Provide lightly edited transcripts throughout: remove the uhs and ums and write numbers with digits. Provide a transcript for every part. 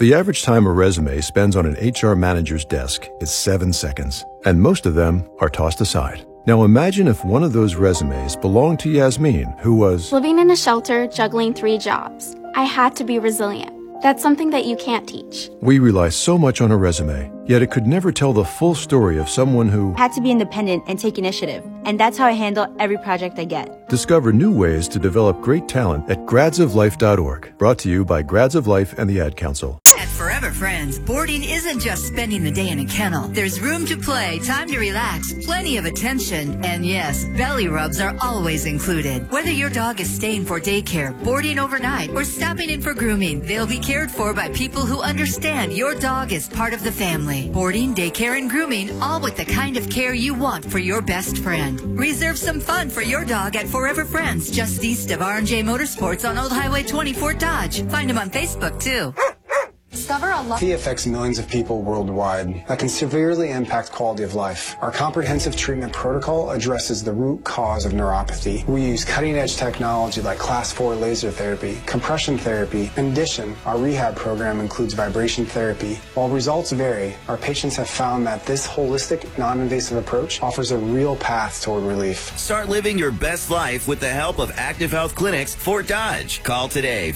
The average time a resume spends on an HR manager's desk is 7 seconds, and most of them are tossed aside. Now imagine if one of those resumes belonged to Yasmin, who was living in a shelter, juggling 3 jobs. I had to be resilient. That's something that you can't teach. We rely so much on a resume, yet it could never tell the full story of someone who had to be independent and take initiative. And that's how I handle every project I get. Discover new ways to develop great talent at gradsoflife.org. Brought to you by Grads of Life and the Ad Council. At Forever Friends, boarding isn't just spending the day in a kennel. There's room to play, time to relax, plenty of attention, and yes, belly rubs are always included. Whether your dog is staying for daycare, boarding overnight, or stopping in for grooming, they'll be cared for by people who understand your dog is part of the family. Boarding, daycare, and grooming, all with the kind of care you want for your best friend. Reserve some fun for your dog at Forever Friends, just east of R&J Motorsports on Old Highway 24 Dodge. Find them on Facebook, too. Neuropathy affects millions of people worldwide. That can severely impact quality of life. Our comprehensive treatment protocol addresses the root cause of neuropathy. We use cutting-edge technology like Class 4 laser therapy, compression therapy. In addition, our rehab program includes vibration therapy. While results vary, our patients have found that this holistic, non-invasive approach offers a real path toward relief. Start living your best life with the help of Active Health Clinics, Fort Dodge. Call today,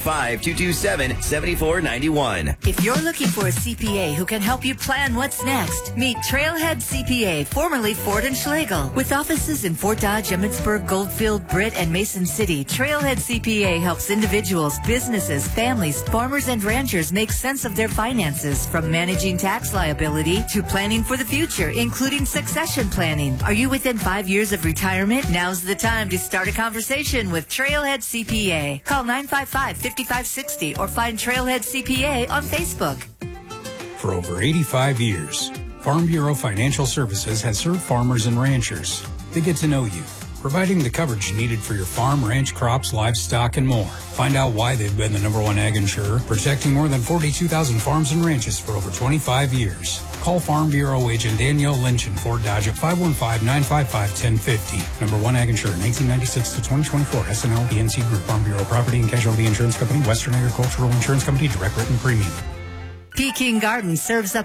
515-227-7491. If you're looking for a CPA who can help you plan what's next, meet Trailhead CPA, formerly Ford & Schlegel. With offices in Fort Dodge, Emmitsburg, Goldfield, Britt, and Mason City, Trailhead CPA helps individuals, businesses, families, farmers, and ranchers make sense of their finances, from managing tax liability to planning for the future, including succession planning. Are you within 5 years of retirement? Now's the time to start a conversation with Trailhead CPA. Call 955-5560 or find Trailhead CPA on Facebook. For over 85 years, Farm Bureau Financial Services has served farmers and ranchers. They get to know you, providing the coverage needed for your farm, ranch, crops, livestock, and more. Find out why they've been the #1 ag insurer, protecting more than 42,000 farms and ranches for over 25 years. Call Farm Bureau agent Danielle Lynch in Fort Dodge at 515-955-1050. #1 ag insurer, 1996 to 2024. SNL PNC Group. Farm Bureau Property and Casualty Insurance Company. Western Agricultural Insurance Company. Direct written premium. Peking Gardens serves up